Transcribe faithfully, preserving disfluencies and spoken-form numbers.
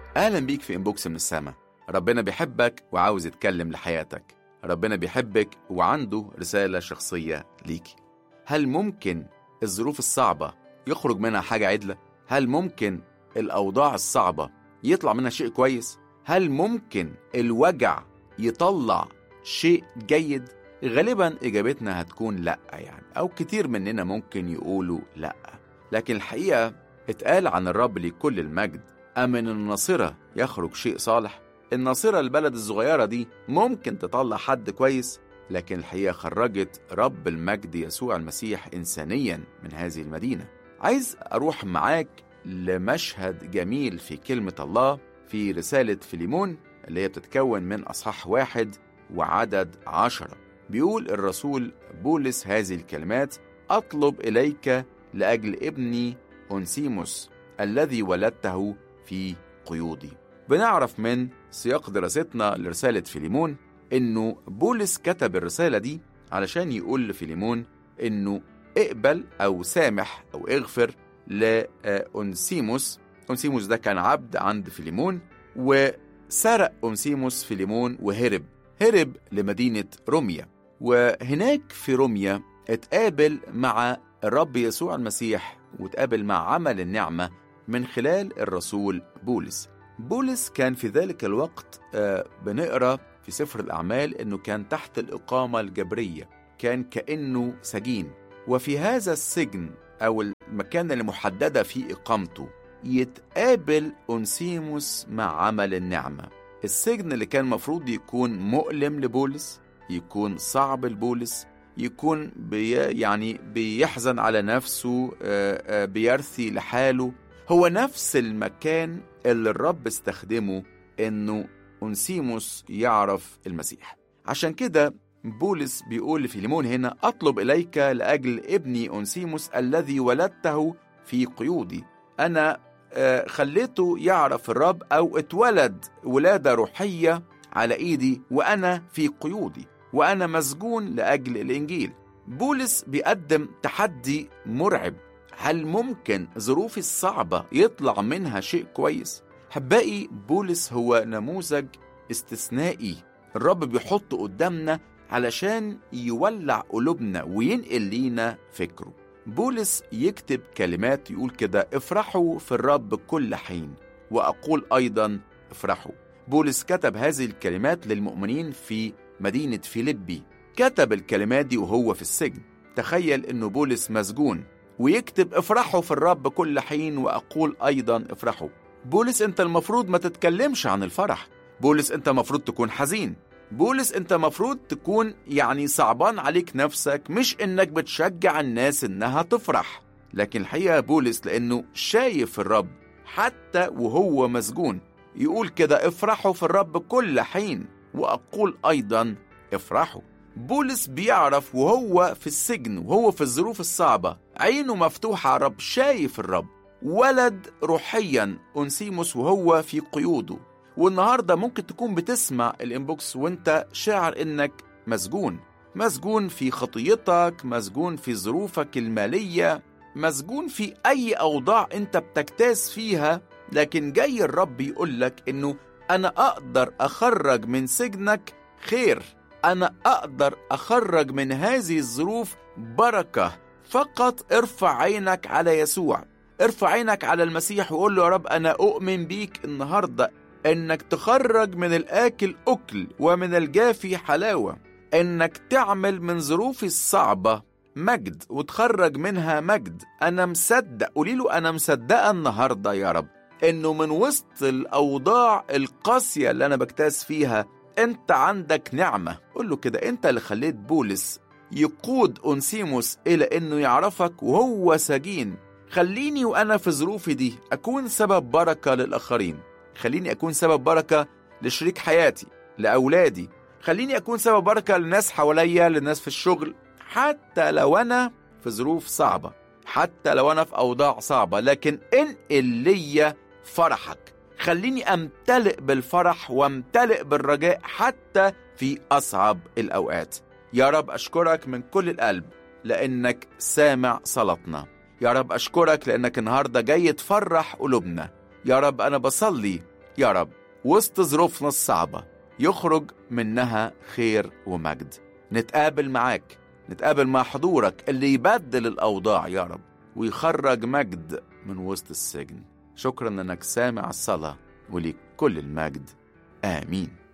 أهلا بيك في إنبوكس من السما. ربنا بيحبك وعاوز يتكلم لحياتك. ربنا بيحبك وعنده رسالة شخصية ليكي. هل ممكن الظروف الصعبة يخرج منها حاجة عدلة؟ هل ممكن الأوضاع الصعبة يطلع منها شيء كويس؟ هل ممكن الوجع يطلع شيء جيد؟ غالبا إجابتنا هتكون لأ يعني، أو كتير مننا ممكن يقولوا لأ. لكن الحقيقة اتقال عن الرب لكل المجد: أمن الناصرة يخرج شيء صالح. الناصرة البلد الصغيرة دي ممكن تطلع حد كويس، لكن الحقيقة خرجت رب المجد يسوع المسيح إنسانيا من هذه المدينة. عايز أروح معاك لمشهد جميل في كلمة الله في رسالة فيليمون اللي هي بتتكون من أصحاح واحد وعدد عشرة. بيقول الرسول بولس هذه الكلمات: أطلب إليك لأجل ابني أونسيموس الذي ولدته في قيودي. بنعرف من سياق دراستنا لرسالة فيليمون إنه بولس كتب الرسالة دي علشان يقول لفيليمون إنه اقبل أو سامح أو اغفر لأونسيموس. أونسيموس ده كان عبد عند فيليمون، وسرق أونسيموس فيليمون وهرب هرب لمدينة روميا. وهناك في روميا اتقابل مع الرب يسوع المسيح وتقابل مع عمل النعمة من خلال الرسول بولس. بولس كان في ذلك الوقت آه بنقرأ في سفر الأعمال أنه كان تحت الإقامة الجبرية، كان كأنه سجين. وفي هذا السجن أو المكان اللي محددة فيه إقامته يتقابل أونسيموس مع عمل النعمة. السجن اللي كان مفروض يكون مؤلم لبولس، يكون صعب لبولس، يكون بي يعني بيحزن على نفسه، آه آه بيرثي لحاله، هو نفس المكان اللي الرب استخدمه إنه أونسيموس يعرف المسيح. عشان كده بولس بيقول لفيليمون هنا: أطلب إليك لأجل ابني أونسيموس الذي ولدته في قيودي. أنا آه خليته يعرف الرب، أو اتولد ولادة روحية على إيدي وأنا في قيودي، وأنا مسجون لأجل الإنجيل. بولس بيقدم تحدي مرعب. هل ممكن ظروفي الصعبة يطلع منها شيء كويس؟ حبائي، بولس هو نموذج استثنائي الرب بيحطه قدامنا علشان يولع قلوبنا وينقل لينا فكره. بولس يكتب كلمات يقول كده: افرحوا في الرب كل حين، وأقول أيضا افرحوا. بولس كتب هذه الكلمات للمؤمنين في مدينة فيليبي، كتب الكلمات دي وهو في السجن. تخيل إنه بولس مسجون ويكتب افرحوا في الرب كل حين وأقول أيضا افرحوا. بولس أنت المفروض ما تتكلمش عن الفرح. بولس أنت مفروض تكون حزين. بولس أنت مفروض تكون يعني صعبان عليك نفسك، مش إنك بتشجع الناس إنها تفرح. لكن الحقيقة بولس لأنه شايف الرب حتى وهو مسجون يقول كده: افرحوا في الرب كل حين وأقول أيضا افرحوا. بولس بيعرف وهو في السجن وهو في الظروف الصعبة، عينه مفتوحة على الرب، شايف الرب. ولد روحيا أونسيموس وهو في قيوده. والنهاردة ممكن تكون بتسمع الإنبوكس وانت شاعر إنك مسجون، مسجون في خطيتك، مسجون في ظروفك المالية، مسجون في أي أوضاع انت بتجتاز فيها. لكن جاي الرب يقولك إنه أنا أقدر أخرج من سجنك خير، أنا أقدر أخرج من هذه الظروف بركة. فقط ارفع عينك على يسوع، ارفع عينك على المسيح وقول له: يا رب أنا أؤمن بيك النهاردة إنك تخرج من الآكل أكل ومن الجافي حلاوة، إنك تعمل من ظروفي الصعبة مجد وتخرج منها مجد. أنا مصدق، قولي له أنا مصدقة النهاردة يا رب إنه من وسط الأوضاع القاسية اللي أنا بجتاز فيها أنت عندك نعمة. قول له كده: أنت اللي خليت بولس يقود أونسيموس إلى إنه يعرفك وهو سجين. خليني وأنا في ظروفي دي أكون سبب بركة للآخرين، خليني أكون سبب بركة لشريك حياتي، لأولادي، خليني أكون سبب بركة للناس حواليا، للناس في الشغل، حتى لو أنا في ظروف صعبة، حتى لو أنا في أوضاع صعبة. لكن انقل لي فرحك، خليني أمتلئ بالفرح وامتلئ بالرجاء حتى في أصعب الأوقات. يا رب أشكرك من كل القلب لأنك سامع صلاتنا. يا رب أشكرك لأنك النهاردة جاي تفرح قلوبنا. يا رب أنا بصلي يا رب وسط ظروفنا الصعبة يخرج منها خير ومجد. نتقابل معاك، نتقابل مع حضورك اللي يبدل الأوضاع يا رب ويخرج مجد من وسط السجن. شكرا أنك سامع الصلاة وليك كل المجد. آمين.